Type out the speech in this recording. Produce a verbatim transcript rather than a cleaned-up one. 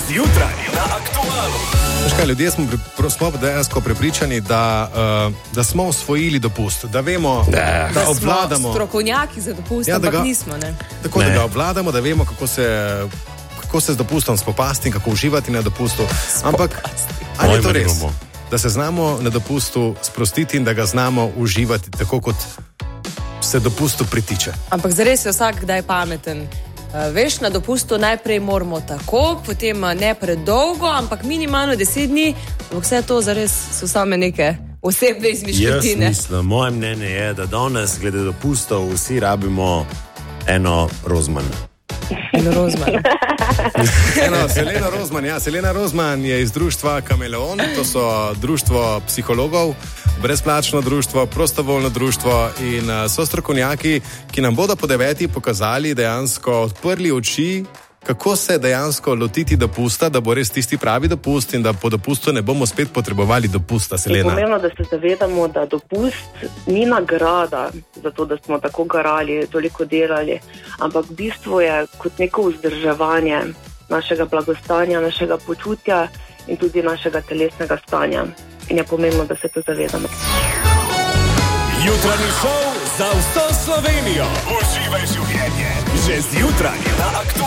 zjutraj na Aktualu. Kaj, ljudje smo, pri, smo dejansko prepričani, da, uh, da smo osvojili dopust, da vemo, da, da obvladamo. Smo strokovnjaki za dopust, ja, ampak ga, nismo. Ne? Tako, ne. Da ga obvladamo, da vemo, kako se, kako se z dopustom spopasti in kako uživati na dopustu. Ampak, ali je to res, da se znamo na dopustu sprostiti in da ga znamo uživati tako, kot se dopustu pritiče? Ampak zares je vsak kdaj pameten. Uh, veš, na dopustu najprej moramo tako, potem ne predolgo, ampak minimalno deset dni, ampak vse to zares so same neke osebne izmišljotine. Jaz mislim, moje mnenje je, da danes glede dopustov vsi rabimo eno Rozman. Eno Rozman. Eno, Selena Rozman, ja, Selena Rozman je iz društva Kameleon, to so društvo psihologov, brezplačno društvo, prostovoljno društvo in uh, so strokovnjaki, ki nam bodo po deveti pokazali, dejansko odprli oči, kako se dejansko lotiti dopusta, da bo res tisti pravi dopust in da po dopustu ne bomo spet potrebovali dopusta, Selena. Je pomembno, da se zavedamo, da dopust ni nagrada za to, da smo tako garali, toliko delali, ampak v bistvu je kot neko vzdrževanje našega blagostanja, našega počutja in tudi našega telesnega stanja. In je pomembno, da se to zavedamo. Jutranji šov za vso Slovenijo. Uživaj življenje. Že zjutraj na Aktualu.